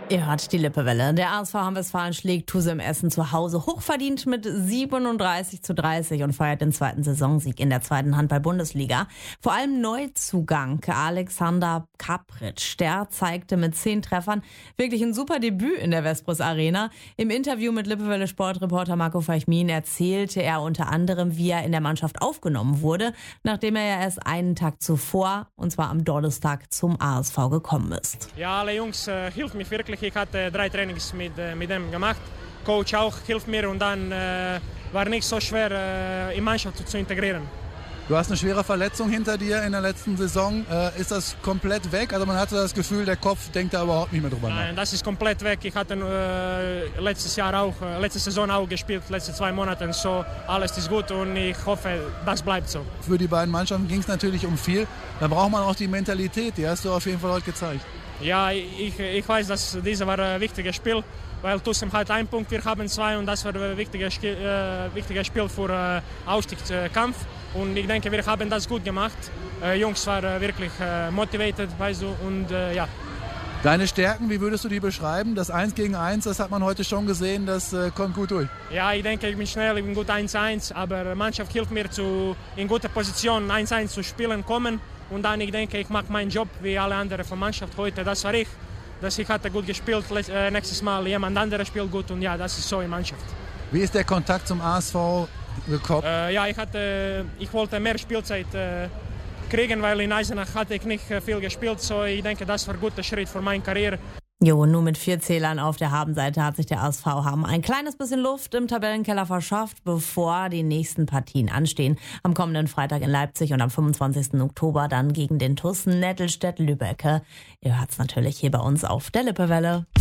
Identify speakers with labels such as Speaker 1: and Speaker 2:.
Speaker 1: Ihr hört die Lippewelle. Der ASV Hamm-Westfalen schlägt Tuse im Essen zu Hause hochverdient mit 37:30 und feiert den zweiten Saisonsieg in der zweiten Handball-Bundesliga. Vor allem Neuzugang Alexander Kapritsch, der zeigte mit 10 Treffern wirklich ein super Debüt in der Vespris Arena. Im Interview mit Lippewelle Sportreporter Marco Feichmin erzählte er unter anderem, wie er in der Mannschaft aufgenommen wurde, nachdem er ja erst einen Tag zuvor, und zwar am Donnerstag, zum ASV gekommen ist.
Speaker 2: Ja, alle Jungs hilft mir wirklich. Ich hatte 3 Trainings mit dem gemacht. Coach auch hilft mir und dann war nicht so schwer, in Mannschaft zu integrieren.
Speaker 3: Du hast eine schwere Verletzung hinter dir in der letzten Saison. Ist das komplett weg? Also man hatte das Gefühl, der Kopf denkt da überhaupt nicht mehr drüber nach.
Speaker 2: Nein, das ist komplett weg. Ich hatte letzte Saison auch gespielt, letzte 2 Monate. So, alles ist gut und ich hoffe, das bleibt so.
Speaker 3: Für die beiden Mannschaften ging es natürlich um viel. Da braucht man auch die Mentalität. Die hast du auf jeden Fall heute gezeigt.
Speaker 2: Ja, ich weiß, dass dieses war ein wichtiges Spiel, weil Tusem hat 1 Punkt, wir haben 2 und das war ein wichtiges Spiel für Ausstiegskampf. Und ich denke, wir haben das gut gemacht. Jungs waren wirklich motiviert, weißt du, und ja.
Speaker 3: Deine Stärken, wie würdest du die beschreiben? Das 1 gegen 1, das hat man heute schon gesehen, das kommt gut durch.
Speaker 2: Ja, ich denke, ich bin schnell, ich bin gut 1-1, aber die Mannschaft hilft mir, in guter Position 1-1 zu spielen kommen. Und dann, ich denke, ich mache meinen Job wie alle anderen von der Mannschaft heute. Das war ich. Ich hatte gut gespielt, nächstes Mal jemand anderes spielt gut und ja, das ist so in Mannschaft.
Speaker 3: Wie ist der Kontakt zum ASV gekommen?
Speaker 2: Ja, ich wollte mehr Spielzeit kriegen, weil in Eisenach hatte ich nicht viel gespielt. So, ich denke, das war ein guter Schritt für meine Karriere.
Speaker 1: Jo, nur mit 4 Zählern auf der Habenseite hat sich der ASV Hamm ein kleines bisschen Luft im Tabellenkeller verschafft, bevor die nächsten Partien anstehen. Am kommenden Freitag in Leipzig und am 25. Oktober dann gegen den TuS Nettelstedt-Lübbecke. Ihr hört's natürlich hier bei uns auf der Lippewelle.